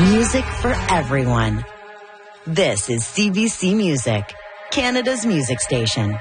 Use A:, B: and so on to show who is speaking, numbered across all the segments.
A: Music for everyone. This is CBC Music, Canada's music station.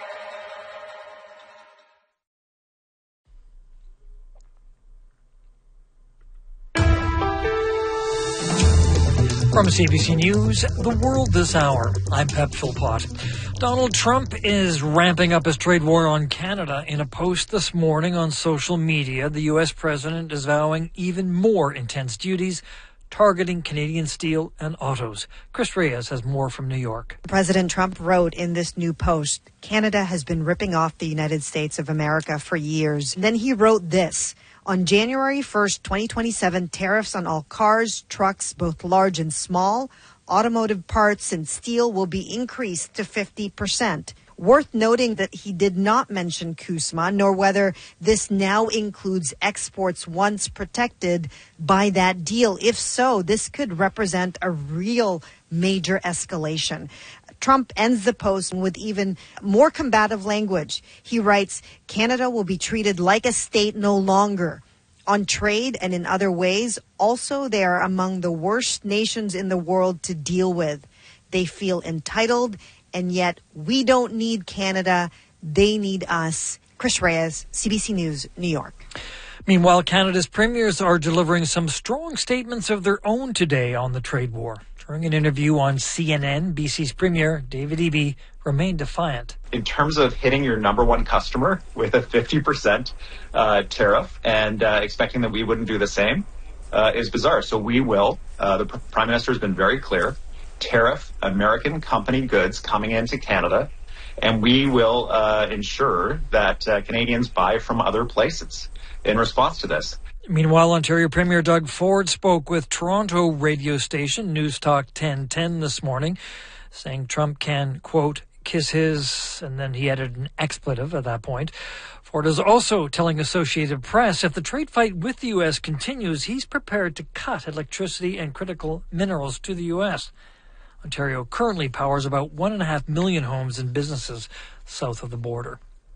B: From CBC News, The World This Hour, I'm Pep Philpott. Donald Trump is ramping up his trade war on Canada. In a post this morning on social media, the U.S. president is vowing even more intense duties targeting Canadian steel and autos. Chris Reyes has more from New York.
C: President Trump wrote in this new post, Canada has been ripping off the United States of America for years. Then he wrote this. On January 1st, 2027, tariffs on all cars, trucks, both large and small, automotive parts and steel will be increased to 50%. Worth noting that he did not mention CUSMA, nor whether this now includes exports once protected by that deal. If so, this could represent a real major escalation. Trump ends the post with even more combative language. He writes, Canada will be treated like a state no longer. On trade and in other ways, also they are among the worst nations in the world to deal with. They feel entitled, and yet we don't need Canada. They need us. Chris Reyes, CBC News, New York.
B: Meanwhile, Canada's premiers are delivering some strong statements of their own today on the trade war. During an interview on CNN, BC's Premier, David Eby, remained defiant.
D: In terms of hitting your number one customer with a 50% tariff and expecting that we wouldn't do the same is bizarre. So we will. The Prime Minister has been very clear. Tariff American company goods coming into Canada, and we will ensure that Canadians buy from other places in response to this.
B: Meanwhile, Ontario Premier Doug Ford spoke with Toronto radio station News Talk 1010 this morning, saying Trump can, quote, kiss his, and then he added an expletive at that point. Ford is also telling Associated Press if the trade fight with the U.S. continues, he's prepared to cut electricity and critical minerals to the U.S. Ontario currently powers about 1.5 million homes and businesses south of the border.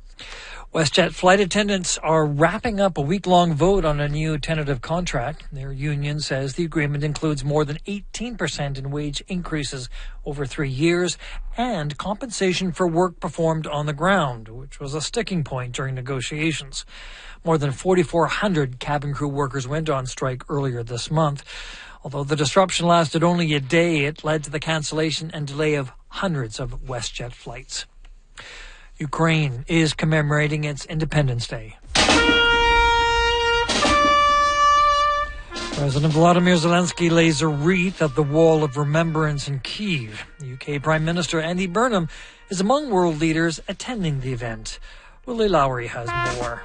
B: WestJet flight attendants are wrapping up a week-long vote on a new tentative contract. Their union says the agreement includes more than 18% in wage increases over 3 years and compensation for work performed on the ground, which was a sticking point during negotiations. More than 4,400 cabin crew workers went on strike earlier this month. Although the disruption lasted only a day, it led to the cancellation and delay of hundreds of WestJet flights. Ukraine is commemorating its Independence Day. President Volodymyr Zelensky lays a wreath at the Wall of Remembrance in Kyiv. The UK Prime Minister Andy Burnham is among world leaders attending the event. Willie Lowry has more.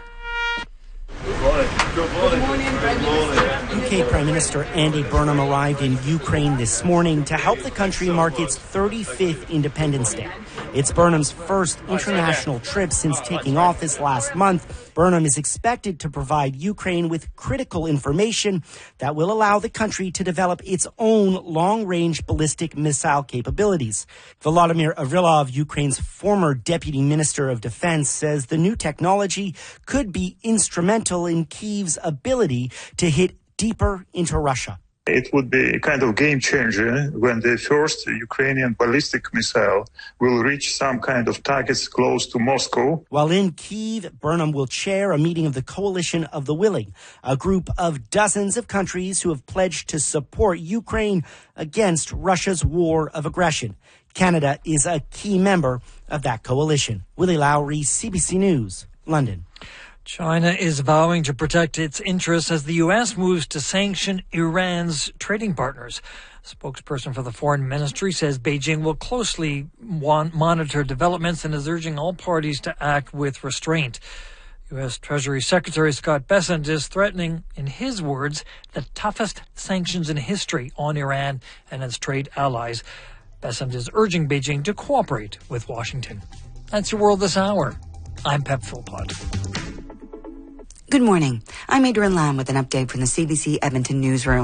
E: Good morning. UK Prime Minister Andy Burnham arrived in Ukraine this morning to help the country mark its 35th Independence Day. It's Burnham's first international trip since taking office last month. Burnham is expected to provide Ukraine with critical information that will allow the country to develop its own long-range ballistic missile capabilities. Volodymyr Avrylov, Ukraine's former Deputy Minister of Defense, says the new technology could be instrumental in Kyiv's ability to hit deeper into Russia.
F: It would be a kind of game changer when the first Ukrainian ballistic missile will reach some kind of targets close to Moscow.
E: While in Kyiv, Burnham will chair a meeting of the Coalition of the Willing, a group of dozens of countries who have pledged to support Ukraine against Russia's war of aggression. Canada is a key member of that coalition. Willie Lowry, CBC News, London.
B: China is vowing to protect its interests as the U.S. moves to sanction Iran's trading partners. A spokesperson for the Foreign Ministry says Beijing will closely monitor developments and is urging all parties to act with restraint. U.S. Treasury Secretary Scott Bessent is threatening, in his words, the toughest sanctions in history on Iran and its trade allies. Bessent is urging Beijing to cooperate with Washington. That's your World This Hour. I'm Pep Philpott.
G: Good morning. I'm Adrian Lamb with an update from the CBC Edmonton newsroom.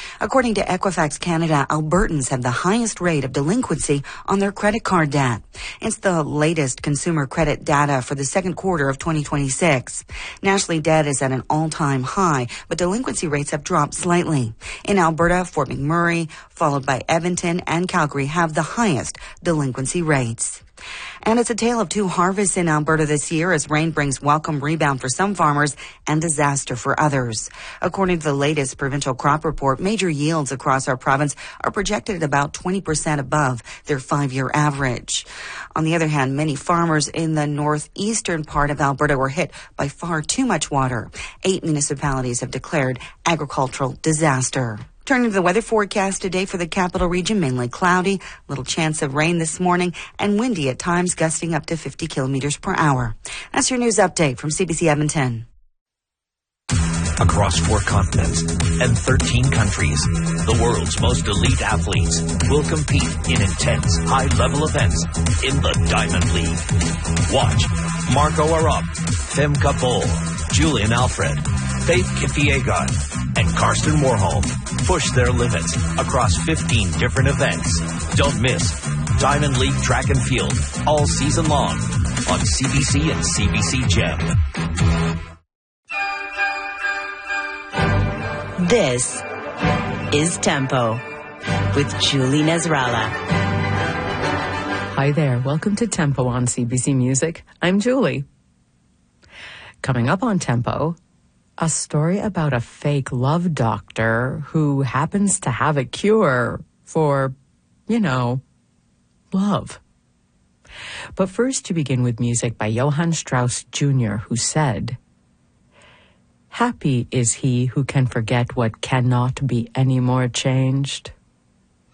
G: According to Equifax Canada, Albertans have the highest rate of delinquency on their credit card debt. It's the latest consumer credit data for the second quarter of 2026. Nationally, debt is at an all-time high, but delinquency rates have dropped slightly. In Alberta, Fort McMurray, followed by Edmonton and Calgary, have the highest delinquency rates. And it's a tale of two harvests in Alberta this year as rain brings welcome rebound for some farmers and disaster for others. According to the latest provincial crop report, major yields across our province are projected at about 20% above their 5-year average. On the other hand, many farmers in the northeastern part of Alberta were hit by far too much water. 8 municipalities have declared agricultural disaster. Turning to the weather forecast today for the capital region, mainly cloudy, little chance of rain this morning, and windy at times, gusting up to 50 kilometers per hour. That's your news update from CBC Edmonton.
H: Across 4 continents and 13 countries, the world's most elite athletes will compete in intense, high-level events in the Diamond League. Watch Marco Arop, Femke Bol, Julian Alfred, Faith Kipyegon, and Karsten Warholm push their limits across 15 different events. Don't miss Diamond League Track and Field all season long on CBC and CBC Gem.
A: This is Tempo with Julie Nasrallah.
I: Hi there. Welcome to Tempo on CBC Music. I'm Julie. Coming up on Tempo, a story about a fake love doctor who happens to have a cure for, love. But first, to begin with music by Johann Strauss Jr., who said, "Happy is he who can forget what cannot be any more changed."